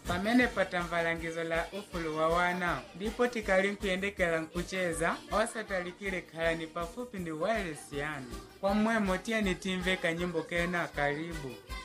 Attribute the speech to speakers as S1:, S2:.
S1: pamene patamva langizo la ufulu wa wana ndipo tikali nkuyendekera nkucheza osatalikire khalani pafupi ndi wireless yanu. Kwa mmwemo tiyeni timve kanyimbo kena. Karibu.